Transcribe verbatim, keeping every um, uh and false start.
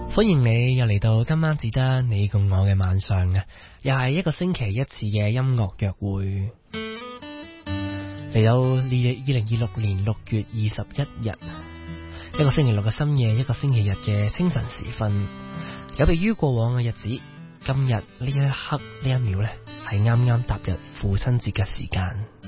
歡迎你又嚟到今晚只得你共我嘅晚上嘅，又係一個星期一次嘅音樂約會。嚟到二零二六年六月二十一日，一個星期六嘅深夜，一個星期日嘅清晨時分，有別於過往嘅日子，今日呢一刻呢一秒呢，係啱啱踏入父親節嘅時間。